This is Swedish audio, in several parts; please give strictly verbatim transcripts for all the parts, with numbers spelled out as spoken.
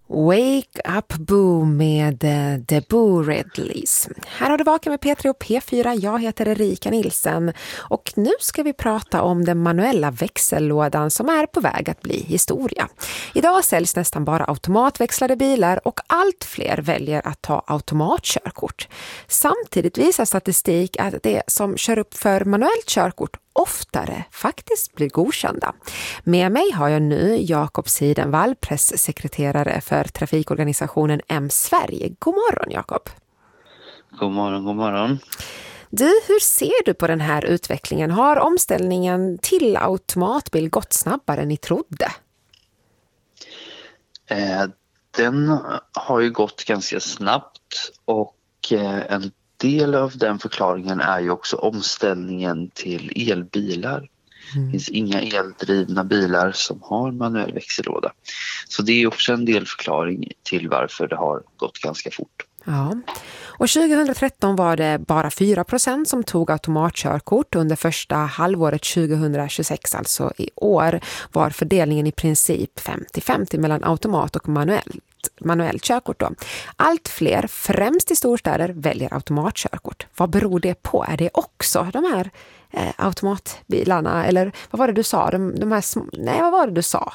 Wake Up Boo med The Boo Redleys. Här har du vakat med P tre och P fyra. Jag heter Erika Nilsen och nu ska vi prata om den manuella växellådan som är på väg att bli historia. Idag säljs nästan bara automatväxlade bilar och allt fler väljer att ta automatkörkort. Samtidigt visar statistik att det som kör upp för manuellt körkort oftare faktiskt blir godkända. Med mig har jag nu Jakob Sidenvall, pressekreterare för trafikorganisationen M-Sverige. God morgon Jakob. God morgon, god morgon. Du, hur ser du på den här utvecklingen? Har omställningen till automatbil gått snabbare än ni trodde? Eh, den har ju gått ganska snabbt och eh, en del av den förklaringen är ju också omställningen till elbilar. Mm. Det finns inga eldrivna bilar som har manuell växellåda. Så det är också en del förklaring till varför det har gått ganska fort. Ja. Och tjugohundratretton var det bara fyra procent som tog automatkörkort. Under första halvåret tjugohundratjugosex, alltså i år, var fördelningen i princip femtio femtio mellan automat och manuellt. manuellt körkort då. Allt fler, främst i storstäder, väljer automatkörkort. Vad beror det på? Är det också de här eh, automatbilarna? Eller vad var det du sa? De, de här sm- Nej, vad var det du sa?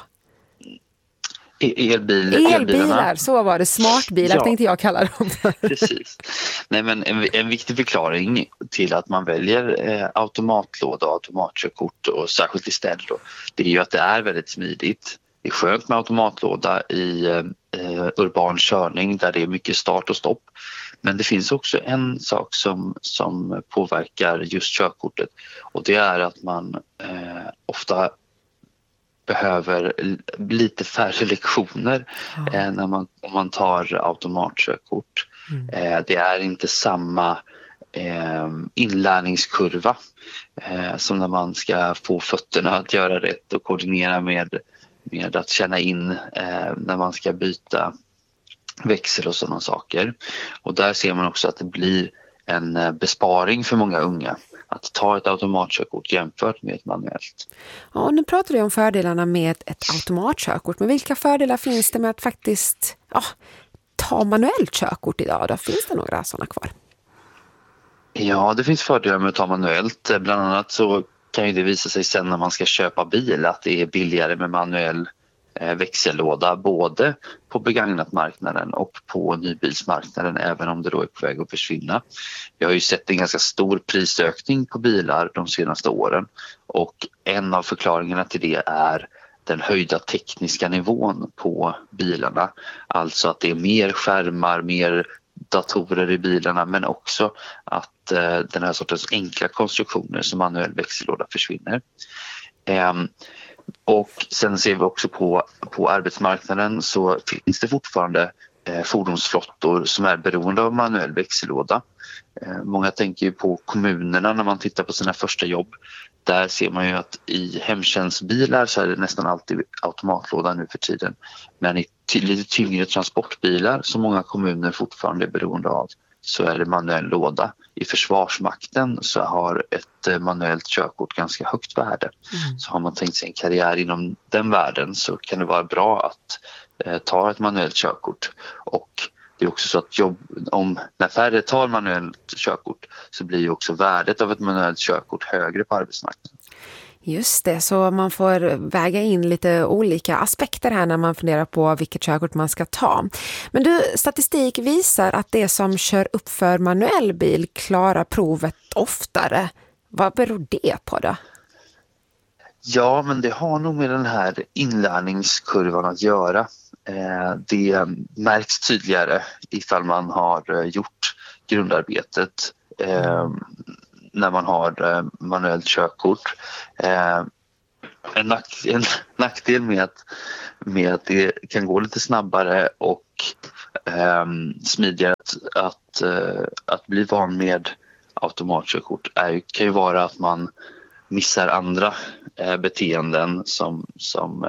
Elbil, elbilar, elbilarna. Så var det. Smartbilar, ja. Tänkte jag kalla dem. Precis. Nej, men en, en viktig förklaring till att man väljer eh, automatlåda och automatkörkort, och särskilt i städer då, det är ju att det är väldigt smidigt. Det är skönt med automatlåda i eh, urban körning där det är mycket start och stopp. Men det finns också en sak som, som påverkar just körkortet, och det är att man eh, ofta behöver lite färre lektioner ja. eh, när man, om man tar automatkörkort. Mm. Eh, det är inte samma eh, inlärningskurva eh, som när man ska få fötterna att göra rätt och koordinera med med att känna in eh, när man ska byta växel och sådana saker. Och där ser man också att det blir en eh, besparing för många unga att ta ett automatkörkort jämfört med ett manuellt. Ja, nu pratar vi om fördelarna med ett automatkörkort. Men vilka fördelar finns det med att faktiskt ja, ta manuellt körkort idag? Då finns det några sådana kvar? Ja, det finns fördelar med att ta manuellt. Bland annat så kan ju det visa sig sen när man ska köpa bil att det är billigare med manuell eh, växellåda både på begagnatmarknaden och på nybilsmarknaden, även om det då är på väg att försvinna. Vi har ju sett en ganska stor prisökning på bilar de senaste åren, och en av förklaringarna till det är den höjda tekniska nivån på bilarna. Alltså att det är mer skärmar, mer datorer i bilarna, men också att eh, den här sortens enkla konstruktioner som manuell växellåda försvinner. Eh, och sen ser vi också på, på arbetsmarknaden så finns det fortfarande eh, fordonsflottor som är beroende av manuell växellåda. Eh, många tänker ju på kommunerna när man tittar på sina första jobb. Där ser man ju att i hemtjänstbilar så är det nästan alltid automatlåda nu för tiden. Men i lite tyngre transportbilar som många kommuner fortfarande är beroende av så är det manuell låda. I Försvarsmakten så har ett manuellt körkort ganska högt värde. Mm. Så har man tänkt sig en karriär inom den världen så kan det vara bra att eh, ta ett manuellt körkort. Och det är också så att jobb, om när färre tar manuellt körkort så blir ju också värdet av ett manuellt körkort högre på arbetsmarknaden. Just det, så man får väga in lite olika aspekter här när man funderar på vilket körkort man ska ta. Men du, statistik visar att det som kör upp för manuell bil klarar provet oftare. Vad beror det på då? Ja, men det har nog med den här inlärningskurvan att göra. Det märks tydligare ifall man har gjort grundarbetet när man har manuellt körkort. En nackdel, en nackdel med, att, med att det kan gå lite snabbare och smidigare att, att, att bli van med automatkörkort är, kan ju vara att man missar andra beteenden som, som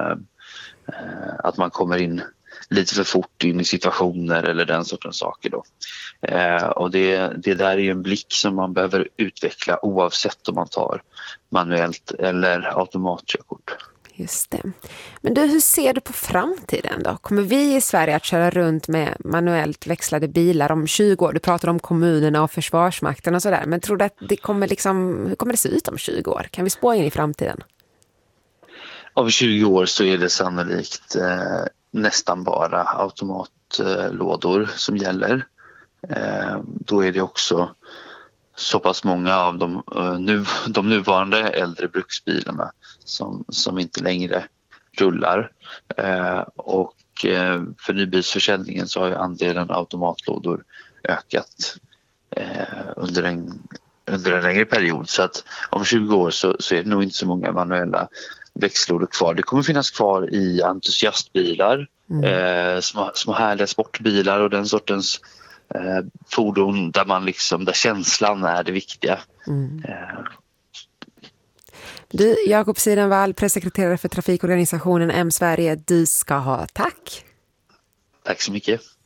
att man kommer in lite för fort in i situationer eller den sortens saker då. Eh, och det, det där är ju en blick som man behöver utveckla oavsett om man tar manuellt eller automatkörkort. Just det. Men du, hur ser du på framtiden då? Kommer vi i Sverige att köra runt med manuellt växlade bilar om tjugo år? Du pratar om kommunerna och Försvarsmakten och sådär. Men tror du att det kommer liksom, hur kommer det se ut om tjugo år? Kan vi spå in i framtiden? Om tjugo år så är det sannolikt eh, nästan bara automatlådor som gäller. Eh, då är det också så pass många av de, uh, nu, de nuvarande äldre bruksbilarna som, som inte längre rullar. Uh, och uh, för nybilsförsäljningen så har ju andelen automatlådor ökat uh, under, en, under en längre period. Så att om tjugo år så, så är det nog inte så många manuella växellådor kvar. Det kommer finnas kvar i entusiastbilar, mm. uh, små, små härliga sportbilar och den sortens Eh, fordon där man liksom, där känslan är det viktiga. Mm. Eh. Du, Jakob Sidenvall, pressekreterare för trafikorganisationen M Sverige, du ska ha tack. Tack så mycket.